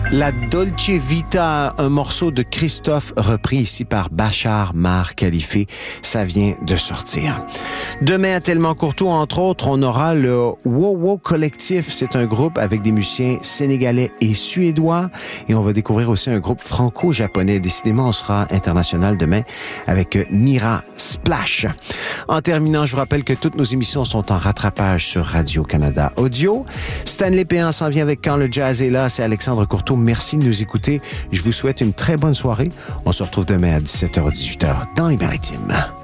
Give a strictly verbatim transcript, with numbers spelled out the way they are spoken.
La Dolce Vita, un morceau de Christophe repris ici par Bachar Mar Khalife. Ça vient de sortir. Demain à Tellement Courtois, entre autres, on aura le Wow Wow Collectif. C'est un groupe avec des musiciens sénégalais et suédois. Et on va découvrir aussi un groupe franco-japonais. Décidément, on sera international demain avec Mira Splash. En terminant, je vous rappelle que toutes nos émissions sont en rattrapage sur Radio-Canada Audio. Stanley Péan s'en vient avec Quand le jazz est là. C'est Alexandre Courteau. Merci de nous écouter. Je vous souhaite une très bonne soirée. On se retrouve demain à dix-sept heures dix-huit heures dans les Maritimes.